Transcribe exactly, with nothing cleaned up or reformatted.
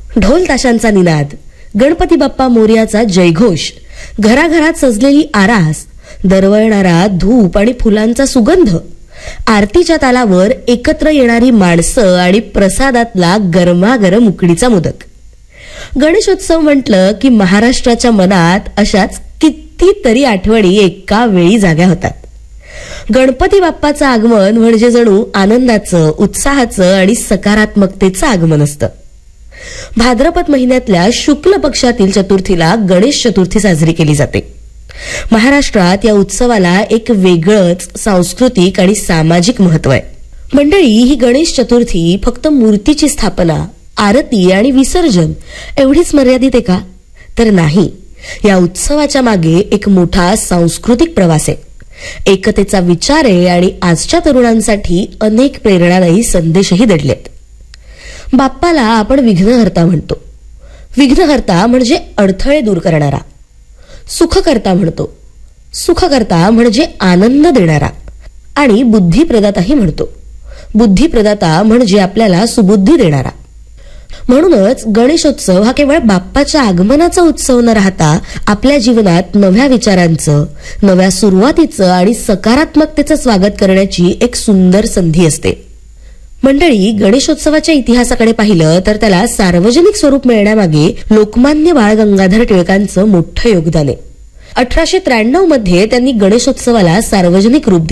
ढोल ताशांचा निनाद, गणपती बाप्पा मोरयाचा जयघोष, घराघरात सजलेली आरास, दरवळणारा धूप आणि फुलांचा सुगंध, आरतीच्या तालावर एकत्र येणारी माणसं आणि प्रसादातला गरमागरम उकडीचा मोदक. गणेशोत्सव म्हटलं की महाराष्ट्राच्या मनात अशाच कितीतरी आठवणी एका वेळी जाग्या होतात. गणपती बाप्पाचं आगमन म्हणजे जणू आनंदाचं, उत्साहाचं आणि सकारात्मकतेचं आगमन असतं. भाद्रपद महिन्यातल्या शुक्ल पक्षातील चतुर्थीला गणेश चतुर्थी साजरी केली जाते. महाराष्ट्रात या उत्सवाला एक वेगळंच सांस्कृतिक आणि सामाजिक महत्व आहे. मंडळी, ही गणेश चतुर्थी फक्त मूर्तीची स्थापना, आरती आणि विसर्जन एवढीच मर्यादित आहे का? तर नाही. या उत्सवाच्या मागे एक मोठा सांस्कृतिक प्रवास आहे, एकतेचा विचार आहे आणि आजच्या तरुणांसाठी अनेक प्रेरणादायी संदेशही दडलेत. बाप्पाला आपण विघ्नहर्ता म्हणतो. विघ्नहर्ता म्हणजे अडथळे दूर करणारा. सुखकर्ता म्हणतो. सुखकर्ता म्हणजे आनंद देणारा. आणि बुद्धिप्रदाताही म्हणतो. बुद्धिप्रदाता म्हणजे आपल्याला सुबुद्धी देणारा. म्हणूनच गणेशोत्सव हा केवळ बाप्पाच्या आगमनाचा उत्सव न राहता आपल्या जीवनात नव्या विचारांचं, नव्या सुरुवातीचं आणि सकारात्मकतेचं स्वागत करण्याची एक सुंदर संधी असते. मंडळी, गणेशोत्सवाच्या इतिहासाकडे पाहिलं तर त्याला सार्वजनिक स्वरूप मिळण्यामागे लोकमान्य बाळ गंगाधर टिळकांचं मोठं योगदान आहे. अठराशे त्र्याण्णव मध्ये त्यांनी गणेशोत्सवाला सार्वजनिक रूप दिलं.